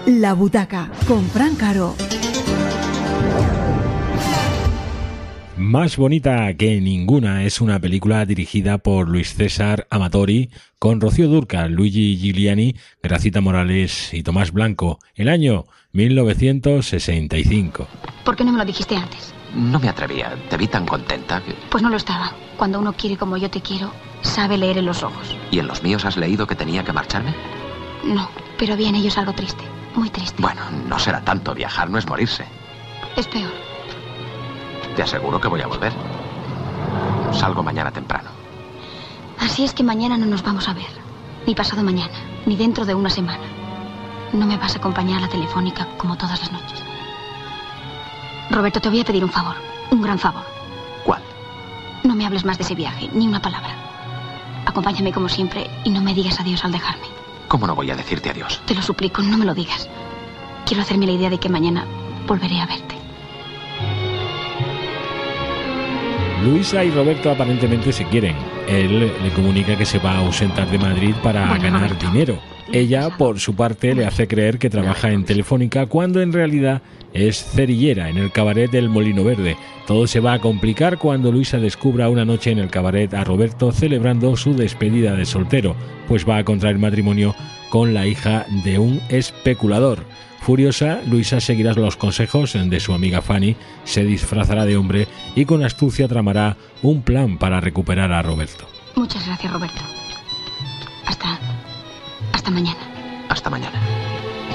La Butaca, con Fran Caro. Más bonita que ninguna es una película dirigida por Luis César Amatori, con Rocío Dúrcal, Luigi Giuliani, Gracita Morales y Tomás Blanco, el año 1965. ¿Por qué no me lo dijiste antes? No me atrevía, te vi tan contenta que... Pues no lo estaba. Cuando uno quiere como yo te quiero, sabe leer en los ojos. ¿Y en los míos has leído que tenía que marcharme? No, pero vi en ellos algo triste, muy triste. Bueno, no será tanto, viajar no es morirse. Es peor. Te aseguro que voy a volver. Salgo mañana temprano. Así es que mañana no nos vamos a ver. Ni pasado mañana, ni dentro de una semana. No me vas a acompañar a la telefónica como todas las noches. Roberto, te voy a pedir un favor, un gran favor. ¿Cuál? No me hables más de ese viaje, ni una palabra. Acompáñame como siempre y no me digas adiós al dejarme. ¿Cómo no voy a decirte adiós? Te lo suplico, no me lo digas. Quiero hacerme la idea de que mañana volveré a verte. Luisa y Roberto aparentemente se quieren. Él le comunica que se va a ausentar de Madrid para ganar Roberto, dinero. Ella, por su parte, le hace creer que trabaja en Telefónica cuando en realidad es cerillera en el cabaret del Molino Verde. Todo se va a complicar cuando Luisa descubra una noche en el cabaret a Roberto celebrando su despedida de soltero, pues va a contraer matrimonio con la hija de un especulador. Furiosa, Luisa seguirá los consejos de su amiga Fanny, se disfrazará de hombre y con astucia tramará un plan para recuperar a Roberto. Muchas gracias, Roberto. Hasta mañana. Hasta mañana.